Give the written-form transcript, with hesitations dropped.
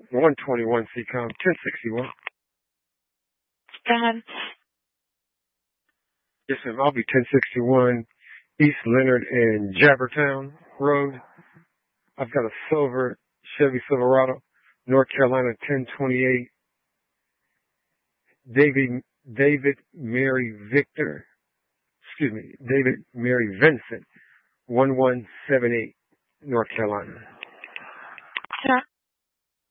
121 CCOM 1061. Go ahead. Yes, ma'am. I'll be 1061 East Leonard and Jabbertown Road. I've got a silver Chevy Silverado, North Carolina 1028. David Mary Vincent, 1178, North Carolina. Sure.